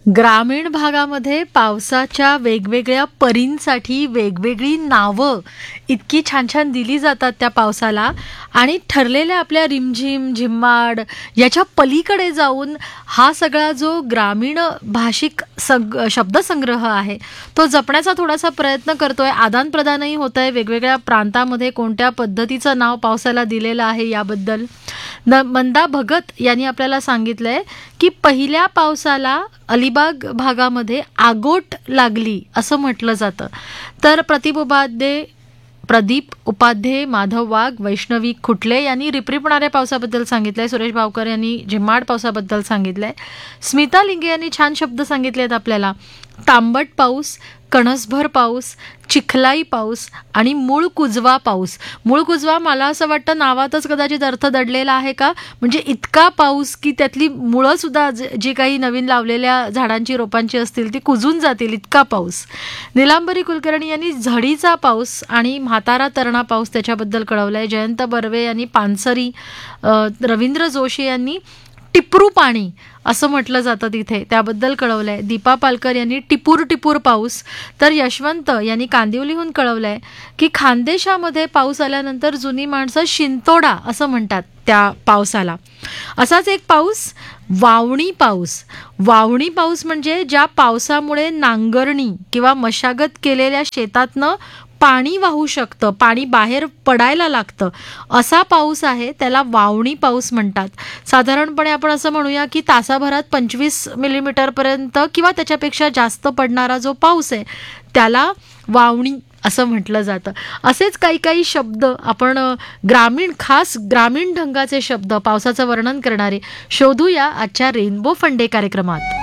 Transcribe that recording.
ग्रामीण भागामध्ये पावसाच्या वेगवेगळ्या परींसाठी वेगवेगळी नावं इतकी छान छान दिली जातात त्या पावसाला, आणि ठरलेल्या आपल्या रिमझिम झिम्माड याच्या पलीकडे जाऊन हा सगळा जो ग्रामीण भाषिक शब्दसंग्रह आहे तो जपण्याचा थोडासा प्रयत्न करतोय. आदान प्रदानही होत आहे वेगवेगळ्या प्रांतामध्ये कोणत्या पद्धतीचं नाव पावसाला दिलेलं आहे याबद्दल. मंदा भगत यांनी आपल्याला सांगितलंय की पहिल्या पावसाला अलिबाग भागामध्ये आगोट लागली असं म्हटलं जातं. तर प्रदीप उपाध्ये, माधव वाघ, वैष्णवी खुटले यांनी रिपरिपणाऱ्या पावसाबद्दल सांगितलंय. सुरेश भावकर यांनी झिम्माड पावसाबद्दल सांगितलंय. स्मिता लिंगे यांनी छान शब्द सांगितलेत आपल्याला. तांबट पाऊस, कणसभर पाऊस, चिखलाई पाऊस आणि मूळ कुजवा पाऊस. मूळ कुजवा मला असं वाटतं नावातच कदाचित अर्थ दडलेला आहे का, म्हणजे इतका पाऊस की त्यातली मुळं सुद्धा जी काही नवीन लावलेल्या झाडांची रोपांची असतील ती कुजून जातील, इतका पाऊस. निलांबरी कुलकर्णी यांनी झडीचा पाऊस आणि म्हातारा तरणा पाऊस त्याच्याबद्दल कळवलाय. जयंत बर्वे यांनी पानसरी, रवींद्र जोशी यांनी टिपरू पाणी असं म्हटलं जातं तिथे त्याबद्दल कळवलंय. दीपा पालकर यांनी टिपूर टिपूर पाऊस. तर यशवंत यांनी कांदिवलीहून कळवलंय की खानदेशामध्ये पाऊस आल्यानंतर जुनी माणसं शिंतोडा असं म्हणतात त्या पावसाला. असाच एक पाऊस वावणी पाऊस. वावणी पाऊस म्हणजे ज्या पावसामुळे नांगरणी किंवा मशागत केलेल्या शेतातनं पाणी वाहू शकतं, पाणी बाहेर पडायला लागतं, असा पाऊस आहे, त्याला वावणी पाऊस म्हणतात. साधारणपणे आपण असं म्हणूया की तासाभरात 25 मिलीमीटरपर्यंत किंवा त्याच्यापेक्षा जास्त पडणारा जो पाऊस आहे त्याला वावणी असं म्हटलं जातं. असेच काही काही शब्द आपण खास ग्रामीण ढंगाचे शब्द पावसाचं वर्णन करणारे शोधूया आजच्या रेनबो फंडे कार्यक्रमात.